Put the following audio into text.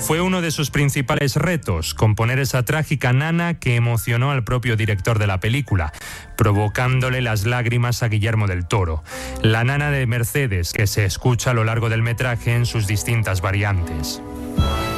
Fue uno de sus principales retos, componer esa trágica nana que emocionó al propio director de la película, provocándole las lágrimas a Guillermo del Toro. La nana de Mercedes, que se escucha a lo largo del metraje en sus distintas variantes.